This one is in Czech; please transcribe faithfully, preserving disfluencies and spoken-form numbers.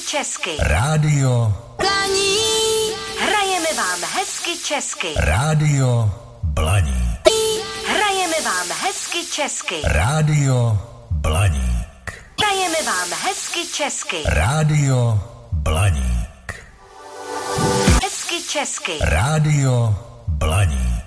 česky. Rádio Blaník. Hrajeme vám hezky česky. Rádio Blaník. Hrajeme vám hezky česky. Rádio Blaník. Hrajeme vám hezky česky. Rádio Blaník. Hezky česky. Rádio Blaník.